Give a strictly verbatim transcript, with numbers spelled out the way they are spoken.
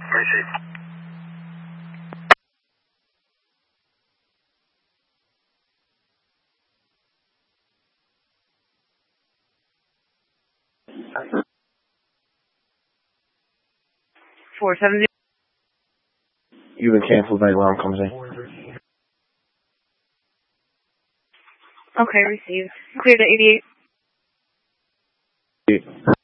Received. four seven zero. You've been cancelled by alarm company. Okay, received. Clear to eighty-eight. Yeah.